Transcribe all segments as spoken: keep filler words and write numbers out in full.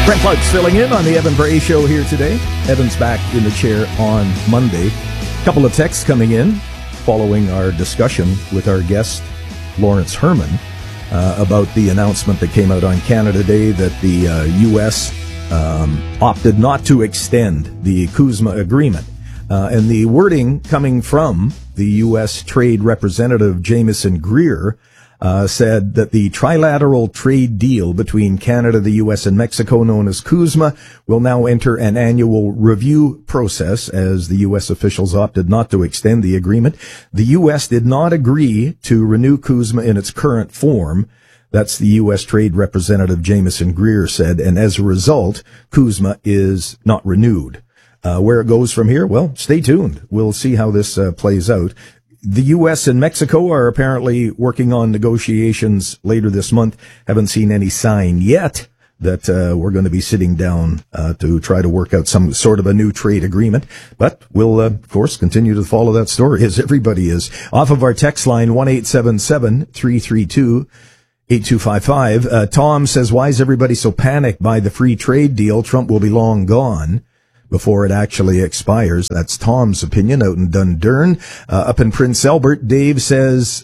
Brent Clark's filling in on the Evan Bray Show here today. Evan's back in the chair on Monday. A couple of texts coming in following our discussion with our guest, Lawrence Herman, uh, about the announcement that came out on Canada Day that the uh, U S um, opted not to extend the CUSMA agreement. Uh, and the wording coming from the U S Trade Representative Jamieson Greer Uh, said that the trilateral trade deal between Canada, the U S, and Mexico, known as CUSMA, will now enter an annual review process as the U S officials opted not to extend the agreement. The U S did not agree to renew CUSMA in its current form. That's the U S Trade Representative Jamieson Greer said, and as a result, CUSMA is not renewed. Uh, where it goes from here, well, stay tuned. We'll see how this uh, plays out. The U S and Mexico are apparently working on negotiations later this month. Haven't seen any sign yet that uh, we're going to be sitting down uh, to try to work out some sort of a new trade agreement. But we'll, uh, of course, continue to follow that story, as everybody is. Off of our text line, one eight seven seven, three three two, eight two five five. Uh, Tom says, why is everybody so panicked by the free trade deal? Trump will be long gone before it actually expires. That's Tom's opinion out in Dundurn. Uh, up in Prince Albert, Dave says,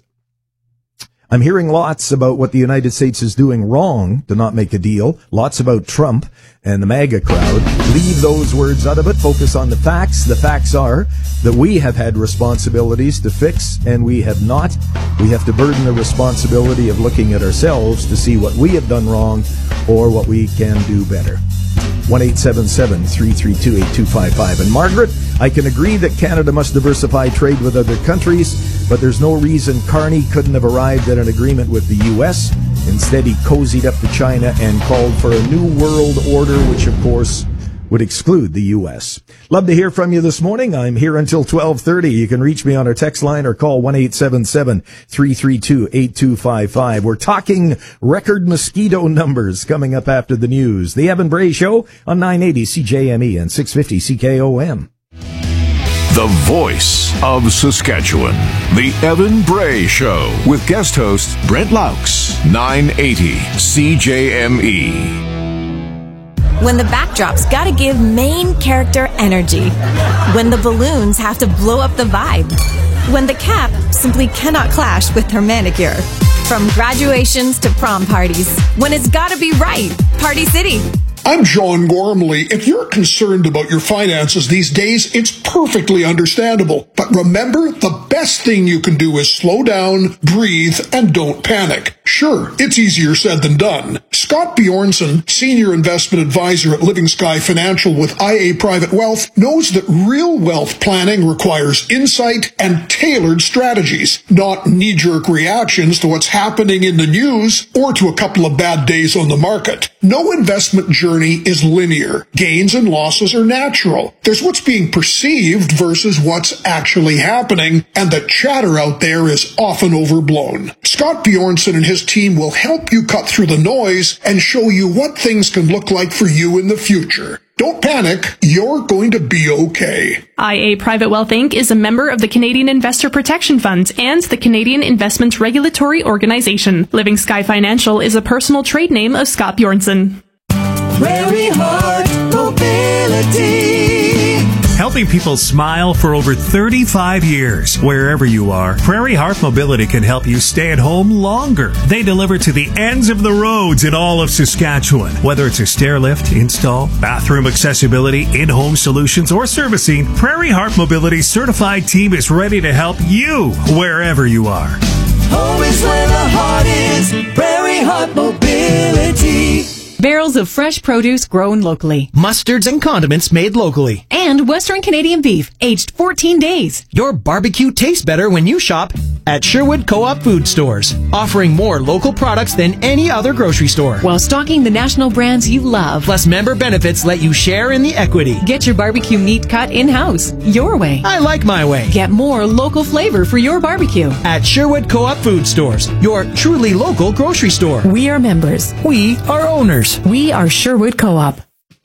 I'm hearing lots about what the United States is doing wrong to not make a deal. Lots about Trump and the MAGA crowd. Leave those words out of it. Focus on the facts. The facts are that we have had responsibilities to fix, and we have not. We have to burden the responsibility of looking at ourselves to see what we have done wrong or what we can do better. one eight seven seven, three three two, eight two five five. And Margaret, I can agree that Canada must diversify trade with other countries, but there's no reason Carney couldn't have arrived at an agreement with the U S. Instead, he cozied up to China and called for a new world order, which, of course, would exclude the U S. Love to hear from you this morning. I'm here until twelve thirty. You can reach me on our text line or call one eight seven seven, three three two, eight two five five. We're talking record mosquito numbers coming up after the news. The Evan Bray Show on nine eighty C J M E and six fifty C K O M. The voice of Saskatchewan. The Evan Bray Show with guest host Brent Laux. nine eighty C J M E. When the backdrop's gotta give main character energy. When the balloons have to blow up the vibe. When the cap simply cannot clash with her manicure. From graduations to prom parties. When it's gotta be right. Party City. I'm John Gormley. If you're concerned about your finances these days, it's perfectly understandable. But remember, the best thing you can do is slow down, breathe, and don't panic. Sure, it's easier said than done. Scott Bjornson, Senior Investment Advisor at Living Sky Financial with I A Private Wealth, knows that real wealth planning requires insight and tailored strategies, not knee-jerk reactions to what's happening in the news or to a couple of bad days on the market. No investment journey is linear. Gains and losses are natural. There's what's being perceived versus what's actually happening, and the chatter out there is often overblown. Scott Bjornson and his team will help you cut through the noise and show you what things can look like for you in the future. Don't panic. You're going to be okay. I A Private Wealth Incorporated is a member of the Canadian Investor Protection Fund and the Canadian Investment Regulatory Organization. Living Sky Financial is a personal trade name of Scott Bjornson. Prairie Heart Mobility. Helping people smile for over thirty-five years. Wherever you are, Prairie Heart Mobility can help you stay at home longer. They deliver to the ends of the roads in all of Saskatchewan. Whether it's a stair lift, install, bathroom accessibility, in-home solutions, or servicing, Prairie Heart Mobility's certified team is ready to help you wherever you are. Home is where the heart is. Prairie Heart Mobility. Barrels of fresh produce grown locally. Mustards and condiments made locally. And Western Canadian beef, aged fourteen days. Your barbecue tastes better when you shop at Sherwood Co-op Food Stores, offering more local products than any other grocery store. While stocking the national brands you love. Plus, member benefits let you share in the equity. Get your barbecue meat cut in-house, your way. I like my way. Get more local flavor for your barbecue. At Sherwood Co-op Food Stores, your truly local grocery store. We are members. We are owners. We are Sherwood Co-op.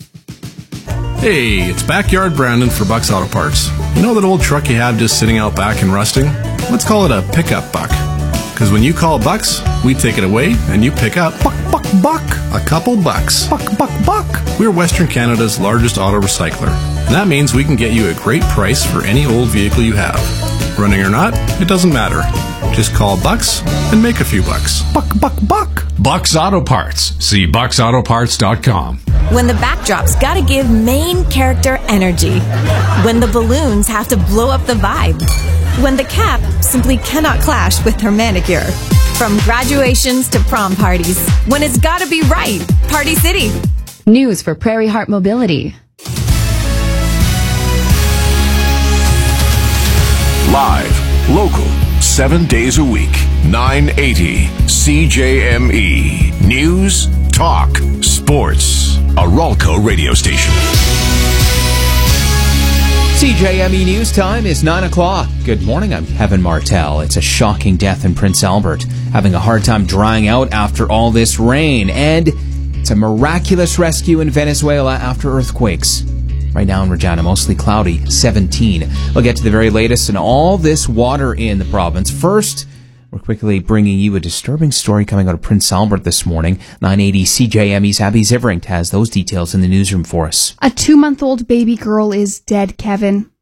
Hey, it's Backyard Brandon for Buck's Auto Parts. You know that old truck you have just sitting out back and rusting? Let's call it a pickup buck. Because when you call Buck's, we take it away and you pick up. Buck, buck. A couple bucks. Buck, buck, buck. We're Western Canada's largest auto recycler, and that means we can get you a great price for any old vehicle you have. Running or not, it doesn't matter. Just call Bucks and make a few bucks. Buck, buck, buck. Bucks Auto Parts. See bucks auto parts dot com. When the backdrop's gotta give main character energy. When the balloons have to blow up the vibe. When the cap simply cannot clash with her manicure. From graduations to prom parties. When it's gotta be right. Party City. News for Prairie Heart Mobility. Live, local, seven days a week, nine eighty C J M E. News, talk, sports. A Ralco radio station. C J M E News time is nine o'clock. Good morning, I'm Kevin Martell. It's a shocking death in Prince Albert, having a hard time drying out after all this rain. And it's a miraculous rescue in Venezuela after earthquakes. Right now in Regina, mostly cloudy, seventeen. We'll get to the very latest and all this water in the province. First, we're quickly bringing you a disturbing story coming out of Prince Albert this morning. nine eighty C J M E's Abby Zivering has those details in the newsroom for us. A two-month-old baby girl is dead, Kevin.